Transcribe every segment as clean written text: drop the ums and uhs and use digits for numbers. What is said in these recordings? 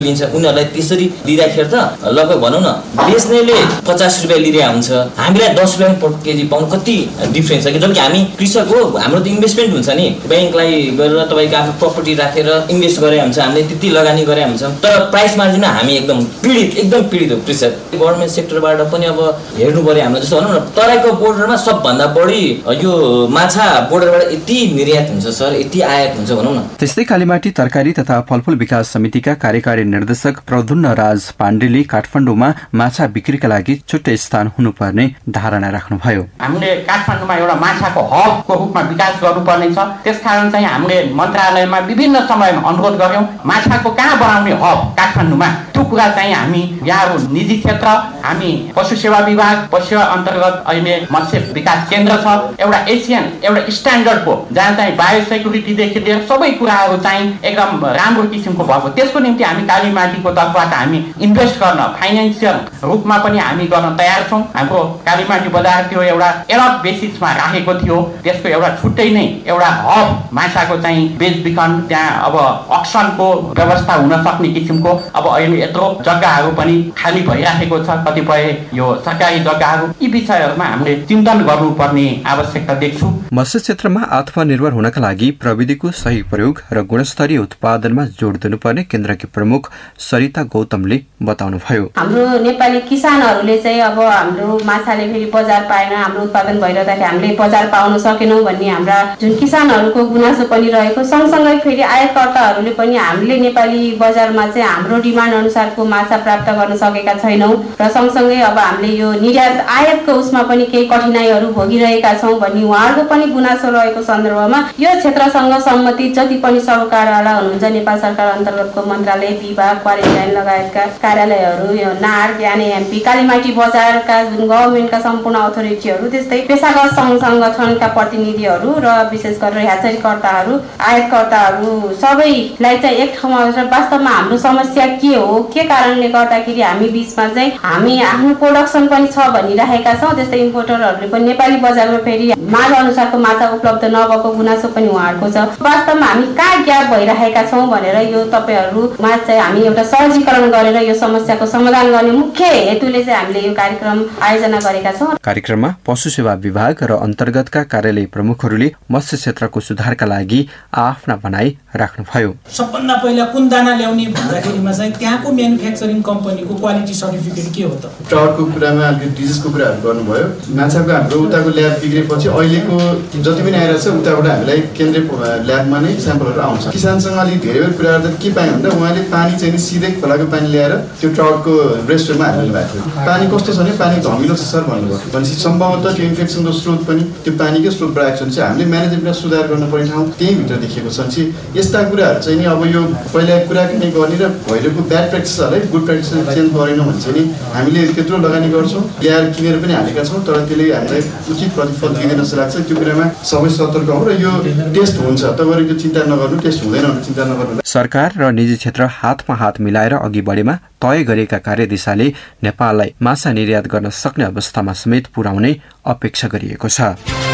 लिन्छ उनीहरूलाई त्यसरी दिँदाखेरि त लगभग भनौँ न बेच्नेले 50 रुपियाँ लिइरहेको हुन्छ, हामीलाई 10 रुपियाँ पर केजी पाउनु कति डिफ्रेन्स छ कि। जबकि हामी कृषक हो, हाम्रो त इन्भेस्टमेन्ट हुन्छ नि, ब्याङ्कलाई गरेर तपाईँको आफ्नो प्रपर्टी राखेर इन्भेस्ट गरे हुन्छ, हामीले त्यति लगानी गरे हुन्छ, तर प्राइस मार्जिनमा हामी एकदम पीडित हो कृषक। गभर्मेन्ट सेक्टरबाट पनि अब हेर्नु पर्यो हाम्रो, जस्तो भनौँ न तराईको बोर्डरमा सबभन्दा बढी यो माछा बोर्डरबाट यति निर्यात हुन्छ सर, यति आयात हुन्छ भनौँ न। त्यस्तै कालीमाटी तरकारी तथा फलफूल विकास समितिका कार्यकारी निर्देशक प्रद्युम्न राज पाण्डेले काठमाडौँमा माछा बिक्रीका लागि छुट्टै स्थान हुनुपर्ने धारणा राख्नुभयो। हामीले काठमाडौँमा एउटा माछाको हबको रूपमा विकास गर्नुपर्ने छ, त्यसकारण चाहिँ हामीले मन्त्रालयमा विभिन्न समयमा अनुरोध गर्यौं माछाको कहाँ बनाउने हब काठमाडौँमा। त्यो कुरा चाहिँ हामी यहाँ निजी क्षेत्र, हामी पशु सेवा विभाग, पशु सेवा अन्तर्गत अहिले मत्स्य विकास केन्द्र छ, एउटा एसियन एउटा स्ट्यान्डर्डको जहाँ चाहिँ बायोसेक्युरिटीदेखि लिएर सबै कुराहरू चाहिँ एकदम राम्रो किसिमको भएको, त्यसको निम्ति हामी कालीमाटीको तर्फबाट हामी इन्भेस्ट गर्न फाइनेन्सियल रूपमा पनि हामी गर्न तयार छौँ। हाम्रो कालीमाटी बजार त्यो एउटा एलट बेसिसमा राखेको थियो, त्यसको एउटा छुट्टै नै एउटा हब माछाको चाहिँ बेचबिखन, त्यहाँ अब अक्सनको व्यवस्था हुन सक्ने किसिमको अब अहिले यत्रो जग्गाहरू पनि खाली भइराखेको छ, कतिपय यो सरकारी जग्गाहरू, यी विषयहरूमा हामीले चिन्तन गर्नुपर्ने आवश्यकता देख्छु। मत्स्य क्षेत्रमा आत्मनिर्भर हुनका लागि प्रविधिको सही प्रयोग र गुणस्तरीय उत्पादनमा जोड दिनुपर्ने केन्द्रकी प्रमुख सरिता गौतमले बताउनुभयो। हाम्रो नेपाली किसानहरूले चाहिँ अब हाम्रो माछाले फेरि बजार पाएन, हाम्रो उत्पादन भइरहँदाखेरि हामीले बजार पाउन सकेनौँ भन्ने हाम्रा जुन किसानहरूको गुनासो पनि रहेको, सँगसँगै फेरि आयातकर्ताहरूले पनि हामीले नेपाली बजारमा चाहिँ हाम्रो डिमान्ड अनुसारको माछा प्राप्त गर्न सकेका छैनौँ र सँगसँगै अब हामीले यो निर्यात आयातको उसमा पनि केही कठिनाइहरू भोगिरहेका छौँ भन्ने उहाँहरूको पनि गुनासो रहेको सन्दर्भमा यो क्षेत्रसँग सम्बन्धित जति पनि सरकारवाला हुनुहुन्छ, नेपाल सरकार अन्तर्गतको मन्त्रालय, विभाग, क्वारेन्टाइन लगायतका कार्यालयहरू, नार, एमपी, कालीमाटी बजारका जुन गभर्मेन्टका सम्पूर्ण अथोरिटीहरू, त्यस्तै पेसागत सङ्घ संगठनका प्रतिनिधिहरू र विशेष गरेर ह्याचरीकर्ताहरू, आयातकर्ताहरू सबैलाई चाहिँ एक ठाउँमा वास्तवमा हाम्रो समस्या के हो, के कारणले गर्दाखेरि हामी बीचमा चाहिँ हामी आफ्नो प्रोडक्सन पनि छ भनिरहेका छौँ, त्यस्तै इम्पोर्टरहरूले पनि नेपाली बजारमा फेरि माग अनुसारको माछा उपलब्ध नभएको गुनासो पनि उहाँहरूको छ। वास्तवमा हामी कहाँ ग्याप भइरहेका छौँ भनेर यो तपाईँहरूमा चाहिँ हामी एउटा सहजीकरण गरेर यो समस्याको समाधान गर्ने मुख्य हेतुले चाहिँ हामीले यो कार्यक्रम आयोजना गरेका छौँ। कार्यक्रममा पशु सेवा विभाग र अन्तर्गतका कार्यालय प्रमुखहरूले मत्स्य क्षेत्रको सुधारका लागि आफ्ना भनाइ राख्नुभयो। सबभन्दा पहिला कुन दाना ल्याउने भन्दाखेरिमा चाहिँ त्यहाँको म्यानुफ्याक्चरिङ कम्पनीको क्वालिटी सर्टिफिकेट के हो त? ट्राउटको कुरामा अलिकति डिजिजको कुराहरू गर्नुभयो। माछाको हाम्रो उताको ल्याब बिग्रेपछि अहिलेको जति पनि आइरहेको छ उताबाट हामीलाई केन्द्रीय ल्याबमा नै स्याम्पलहरू आउँछ। किसानसँग अलिक धेरै कुराहरू त के पायो भन्दा उहाँले पानी चाहिँ सिधै खोलाको पानी ल्याएर त्यो ट्राउटको रेस्टुरेन्टमा हालिदिनु भएको थियो। पानी कस्तो छ भने पानी धमिलो छ सर भन्नुभयो। भनेपछि सम्भवतः त्यो इन्फेक्सनको स्रोत पनि त्यो पानीकै स्रोतबाट आएको छ भने चाहिँ हामीले म्यानेजमेन्टमा सुधार गर्नुपर्ने ठाउँ त्यहीँभित्र देखिएको छ भने यस्ता कुराहरू चाहिँ नि अब यो पहिला कुराकानी गर्ने र भइरहेको ब्याड प्र्याक्टिसहरूलाई गुड प्र्याक्टिस चेन्ज गरेनौँ भने चाहिँ नि हामीले त्यत्रो लगानी गर्छौँ, ल्याएर किनेर पनि हालेका छौँ, तर त्यसले हामीलाई उचित प्रतिफल दिँदैन जस्तो लाग्छ। त्यो कुरामा सबै सतर्क हौँ र यो टेस्ट हुन्छ, तपाईँहरू चिन्ता नगर्नु, टेस्ट हुँदैन भने चिन्ता नगर्नु। सरकार र निजी क्षेत्र हातमा हात मिलाएर अघि बढेमा तय गरेका कार्यदिशाले नेपाललाई माछा निर्यात गर्न सक्ने अवस्थामा समेत पुर्याउने अपेक्षा गरिएको छ।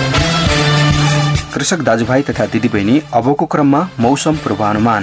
कृषक दाजुभाइ तथा दिदीबहिनी, अबको क्रममा मौसम पूर्वानुमान।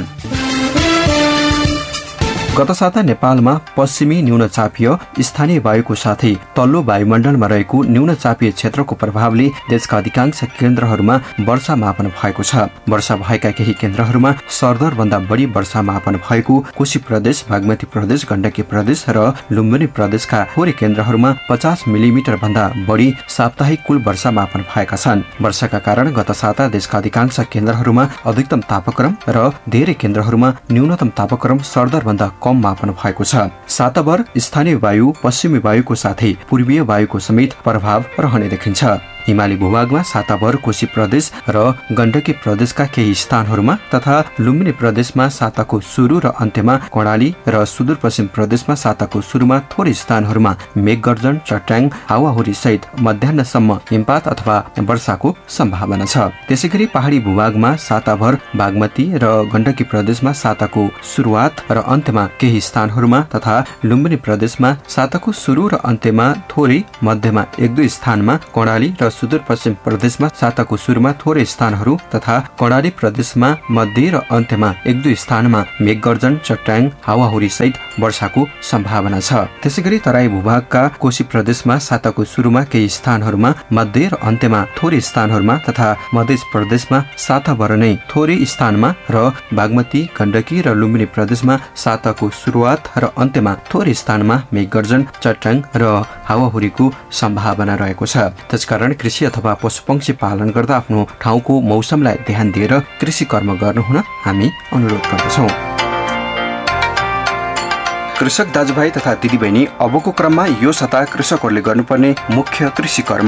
गत साता नेपालमा पश्चिमी न्यूनचापीय स्थानीय वायुको साथै तल्लो वायुमण्डलमा रहेको न्यूनचापीय क्षेत्रको प्रभावले देशका अधिकांश केन्द्रहरूमा वर्षा मापन भएको छ। वर्षा भएका केही केन्द्रहरूमा सरदरभन्दा बढी वर्षा मापन भएको कोशी प्रदेश, बागमती प्रदेश, गण्डकी प्रदेश र लुम्बिनी प्रदेशका थोरै केन्द्रहरूमा 50 मिलिमिटर भन्दा बढी साप्ताहिक कुल वर्षा मापन भएका छन्। वर्षाका कारण गत साता देशका अधिकांश केन्द्रहरूमा अधिकतम तापक्रम र धेरै केन्द्रहरूमा न्यूनतम तापक्रम सरदरभन्दा कम मापन भएको छ। साताभर स्थानीय वायु, पश्चिमी वायुको साथै पूर्वीय वायुको समेत प्रभाव रहने देखिन्छ। हिमाली भूभागमा साताभर कोशी प्रदेश र गण्डकी प्रदेशका केही स्थानहरूमा तथा लुम्बिनी प्रदेशमा साताको सुरु र अन्त्यमा, कर्णाली र सुदूरपश्चिम प्रदेशमा साताको सुरुमा थोरै स्थानहरूमा मेघगर्जन, चट्याङ, हावाहुरी सहित मध्याह्नसम्म हिमपात अथवा वर्षाको सम्भावना छ। त्यसैगरी पहाडी भूभागमा साताभर, बागमती र गण्डकी प्रदेशमा साताको सुरुवात र अन्त्यमा केही स्थानहरूमा तथा लुम्बिनी प्रदेशमा साताको सुरु र अन्त्यमा थोरै, मध्यमा 1-2 स्थानमा, कर्णाली र सुदूरपश्चिम प्रदेशमा साताको सुरुमा थोरै स्थानहरू तथा कर्णाली प्रदेशमा मध्य र अन्त्यमा 1-2 स्थानमा मेघगर्जन, चट्याङ, हावाहुरी सहित वर्षाको सम्भावना छ। त्यसैगरी तराई भूभागका कोशी प्रदेशमा साताको सुरुमा केही स्थानहरूमा, मध्य र अन्त्यमा थोरै स्थानहरूमा तथा मध्य प्रदेशमा साताभर नै थोरै स्थानमा र बागमती, गण्डकी र लुम्बिनी प्रदेशमा साताको सुरुवात र अन्त्यमा थोरै स्थानमा मेघगर्जन, चट्याङ र हावाहुरीको सम्भावना रहेको छ। त्यसकारण कृषि अथवा पशुपक्षी पालन गर्दा आफ्नो ठाउँको मौसमलाई ध्यान दिएर कृषि कर्म गर्नुहुन हामी अनुरोध गर्दछौँ। कृषक दाजुभाइ तथा दिदीबहिनी, अबको क्रममा यो सता कृषकहरूले गर्नुपर्ने मुख्य कृषि कर्म।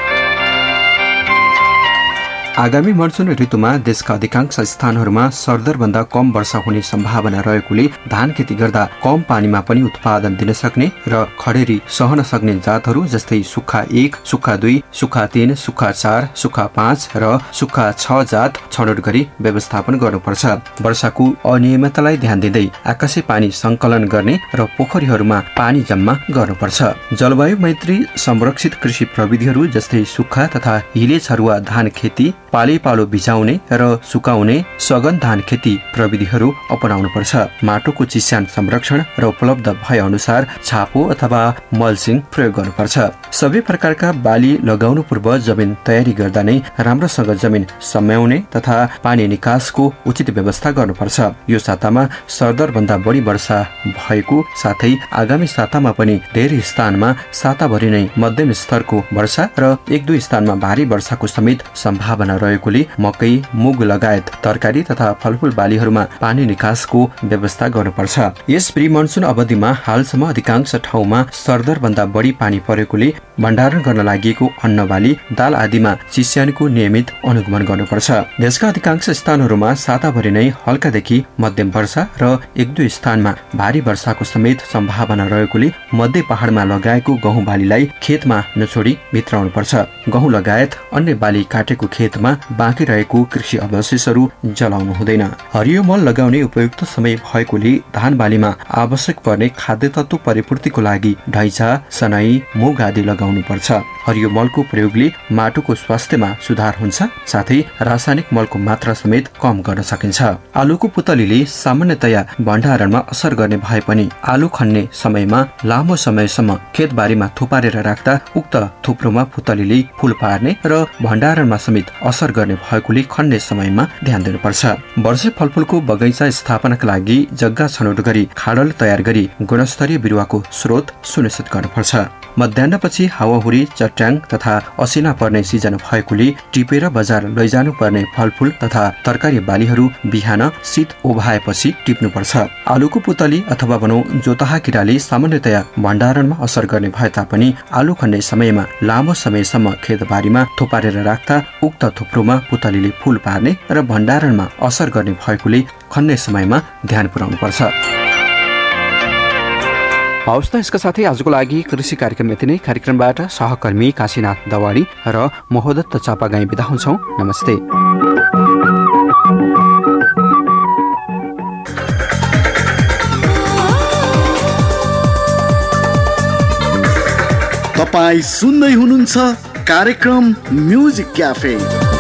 आगामी मनसुन ऋतुमा देशका अधिकांश स्थानहरूमा सरदरभन्दा कम वर्षा हुने सम्भावना रहेकोले धान खेती गर्दा कम पानीमा पनि उत्पादन दिन सक्ने र खडेरी सहन सक्ने जातहरू जस्तै सुक्खा 1, सुक्खा 2, सुक्खा 3, सुक्खा 4, सुक्खा 5 र सुक्खा 6 जात छनौट गरी व्यवस्थापन गर्नुपर्छ। वर्षाको अनियमिततालाई ध्यान दिँदै आकाशे पानी सङ्कलन गर्ने र पोखरीहरूमा पानी जम्मा गर्नुपर्छ। जलवायु मैत्री संरक्षित कृषि प्रविधिहरू जस्तै सुक्खा तथा हिले छरुवा धान खेती, पालो बिजाउने र सुकाउने सघन धान खेती प्रविधिहरू अपनाउनुपर्छ। माटोको चिस्यान संरक्षण र उपलब्ध भए अनुसार छापो अथवा मल्चिङ प्रयोग गर्नुपर्छ। सबै प्रकारका बाली लगाउनु पूर्व जमिन तयारी गर्दा नै राम्रोसँग जमिन सम्याउने तथा पानी निकासको उचित व्यवस्था गर्नुपर्छ। यो सातामा सरदरभन्दा बढी वर्षा भएको साथै आगामी सातामा पनि धेरै स्थानमा साताभरि नै मध्यम स्तरको वर्षा र 1-2 स्थानमा भारी वर्षाको समेत सम्भावना रहेकोले मकै, मुग लगायत तरकारी तथा फलफूल बालीहरूमा पानी निकासको व्यवस्था गर्नुपर्छ। यस प्री मनसुन अवधिमा हालसम्म अधिकांश ठाउँमा सरदरभन्दा बढी पानी परेकोले भण्डारण गर्न लागि अन्न बाली, दाल आदिमा चिस्यानको नियमित अनुगमन गर्नुपर्छ। देशका अधिकांश स्थानहरूमा साताभरि नै हल्कादेखि मध्यम वर्षा र 1-2 स्थानमा भारी वर्षाको समेत सम्भावना रहेकोले मध्य पहाडमा लगाएको गहुँ बालीलाई खेतमा नछोडी भित्राउनुपर्छ। गहुँ लगायत अन्य बाली काटेको खेतमा बाँकी रहेको कृषि अवशेषहरू जलाउनु हुँदैन। हरियो मल लगाउने उपयुक्त समय भएकोले धान बालीमा आवश्यक पर्ने खाद्य तत्व परिपूर्तिको लागि ढैँचा, सनै, मुग आदि लगाउनु पर्छ। हरियो मलको प्रयोगले माटोको स्वास्थ्यमा सुधार हुन्छ, साथै रासायनिक मलको मात्रा समेत कम गर्न सकिन्छ। आलुको पुतलीले सामान्यतया भण्डारणमा असर गर्ने भए पनि आलु खन्ने समयमा लामो समयसम्म खेतबारीमा थुपारेर राख्दा उक्त थुप्रोमा पुतलीले फूल पार्ने र भण्डारणमा समेत असर गर्ने भएकोले खन्ने समयमा ध्यान दिनुपर्छ। वर्षे फलफूलको बगैँचा स्थापनाका लागि जग्गा छनौट गरी खाडल तयार गरी गुणस्तरीय बिरुवाको स्रोत सुनिश्चित गर्नुपर्छ। मध्याहपछि हावाहुरी, चट्याङ तथा असिना पर्ने सिजन भएकोले टिपेर बजार लैजानु पर्ने फलफूल तथा तरकारी बालीहरू बिहान शीत ओभाएपछि टिप्नुपर्छ। आलुको पुतली अथवा भनौं जोतहा किराले सामान्यतया भण्डारणमा असर गर्ने भए तापनि आलु खन्ने समयमा लामो समयसम्म खेतबारीमा थुपारेर राख्दा उक्त थुप्रोमा पुतलीले फूल पार्ने र भण्डारणमा असर गर्ने भएकोले खन्ने समयमा ध्यान पुर्याउनु पर्छ। हवस् त, यसका साथै आजको लागि कृषि कार्यक्रम यति नै। कार्यक्रमबाट सहकर्मी काशीनाथ दवाडी र महोदत्त चापागाई बिदा हुन्छौं। नमस्ते। तपाई सुन्दै हुनुहुन्छ कार्यक्रम म्युजिक क्याफे।